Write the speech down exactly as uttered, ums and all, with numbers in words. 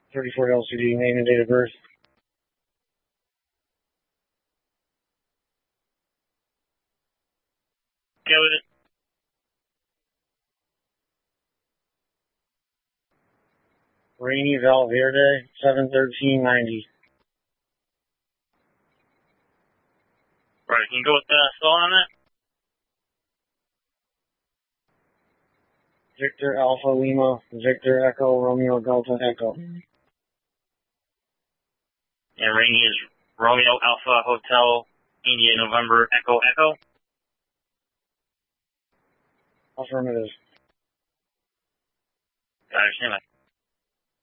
thirty-four L C D, name and date of birth. Go with it. Rainy Valverde, seven thirteen ninety. Right, can you go with the spell on that? Victor Alpha Lima, Victor Echo, Romeo Delta Echo. And Rainy is Romeo Alpha Hotel, India November Echo Echo. Affirmative. Got it, stand by.